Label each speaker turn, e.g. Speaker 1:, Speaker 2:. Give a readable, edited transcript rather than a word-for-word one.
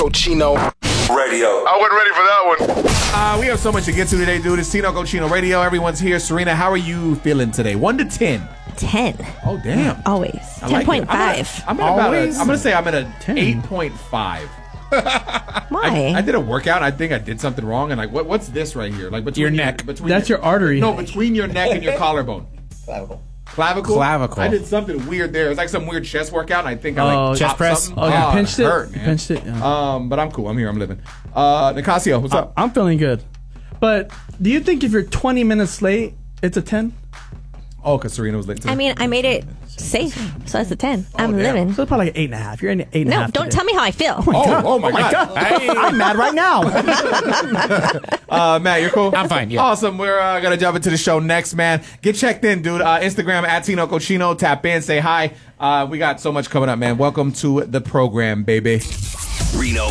Speaker 1: Cochino Radio.
Speaker 2: I wasn't ready for that one.
Speaker 3: We have so much to get to today, dude. It's Tino Cochino Radio. Everyone's here. Serena, how are you feeling today? 1 to 10.
Speaker 4: 10.
Speaker 3: Oh, damn.
Speaker 4: Always. 10.5.
Speaker 3: I'm going to say I'm at a 8.5.
Speaker 4: Why?
Speaker 3: I did a workout. I think I did something wrong. And like, what's this right here? Like between
Speaker 5: your neck.
Speaker 6: That's your artery.
Speaker 3: No, between your neck and your collarbone. Clavicle? I did something weird there. It was like some weird chest workout. And I think I like
Speaker 5: chest press.
Speaker 3: something.
Speaker 6: Oh, you pinched it?
Speaker 3: Hurt, man.
Speaker 6: You pinched it? Yeah.
Speaker 3: But I'm cool. I'm here. I'm living. Nicasio, what's up?
Speaker 6: I'm feeling good. But do you think if you're 20 minutes late, it's a 10?
Speaker 3: Oh, because Serena was late today.
Speaker 4: I mean, I made it safe, so that's a 10. I'm
Speaker 3: damn.
Speaker 4: living.
Speaker 6: So it's probably like an 8.5. You're an 8.5.
Speaker 4: No, don't tell me how I feel.
Speaker 3: Oh my God.
Speaker 6: I'm mad right now.
Speaker 3: Matt, you're cool?
Speaker 5: I'm fine, yeah.
Speaker 3: Awesome. We're going to jump into the show next, man. Get checked in, dude. Instagram at Tino Cochino. Tap in, say hi. We got so much coming up, man. Welcome to the program, baby.
Speaker 1: Reno